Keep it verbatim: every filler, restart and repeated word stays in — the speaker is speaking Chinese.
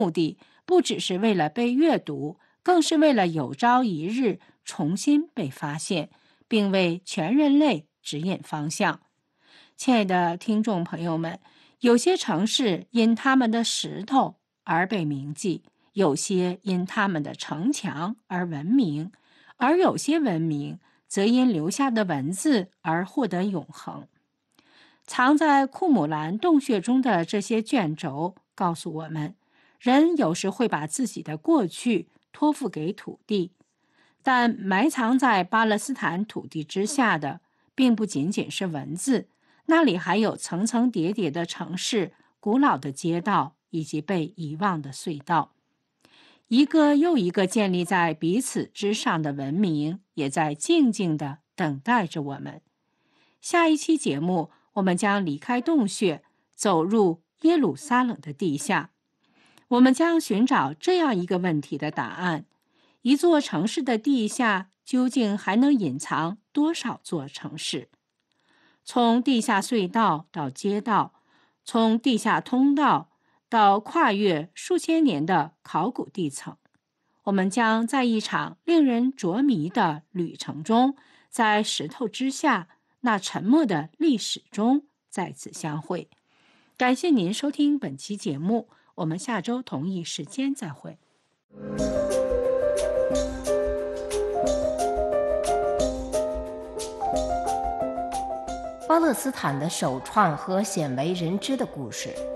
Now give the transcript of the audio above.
目的不只是为了被阅读，更是为了有朝一日重新被发现，并为全人类指引方向。亲爱的听众朋友们，有些城市因他们的石头而被铭记，有些因他们的城墙而闻名，而有些文明则因留下的文字而获得永恒。藏在库姆兰洞穴中的这些卷轴告诉我们，人有时会把自己的过去托付给土地，但埋藏在巴勒斯坦土地之下的并不仅仅是文字，那里还有层层叠叠的城市、古老的街道以及被遗忘的隧道。一个又一个建立在彼此之上的文明，也在静静地等待着我们。下一期节目，我们将离开洞穴，走入耶路撒冷的地下。我们将寻找这样一个问题的答案：一座城市的地下究竟还能隐藏多少座城市？从地下隧道到街道，从地下通道到跨越数千年的考古地层，我们将在一场令人着迷的旅程中，在石头之下那沉默的历史中再次相会。感谢您收听本期节目，我们下周同一时间再会。 巴勒斯坦的首创和鲜为人知的故事，